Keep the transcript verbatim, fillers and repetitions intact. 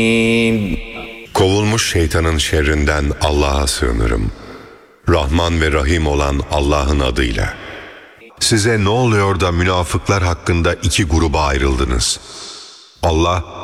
Kovulmuş şeytanın şerrinden Allah'a sığınırım. Rahman ve Rahim olan Allah'ın adıyla. Size ne oluyor da münafıklar hakkında iki gruba ayrıldınız? Allah